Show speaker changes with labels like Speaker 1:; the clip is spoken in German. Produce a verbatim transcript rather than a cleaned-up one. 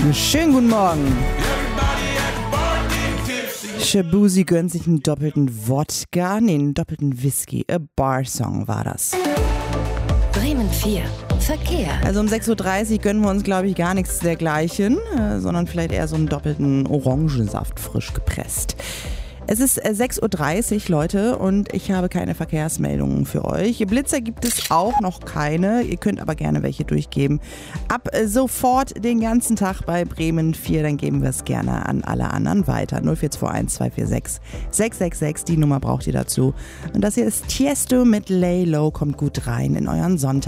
Speaker 1: Schönen guten Morgen. Shabuzi gönnt sich einen doppelten Wodka, nee, einen doppelten Whisky. A Bar-Song war das.
Speaker 2: Bremen vier. Verkehr.
Speaker 1: Also um sechs Uhr dreißig gönnen wir uns, glaube ich, gar nichts dergleichen, äh, sondern vielleicht eher so einen doppelten Orangensaft frisch gepresst. Es ist sechs Uhr dreißig, Leute, und ich habe keine Verkehrsmeldungen für euch. Blitzer gibt es auch noch keine. Ihr könnt aber gerne welche durchgeben. Ab sofort den ganzen Tag bei Bremen vier, dann geben wir es gerne an alle anderen weiter. null vier zwei eins zwei vier sechs sechs sechs sechs, die Nummer braucht ihr dazu. Und das hier ist Tiesto mit Lay Low, kommt gut rein in euren Sonntag.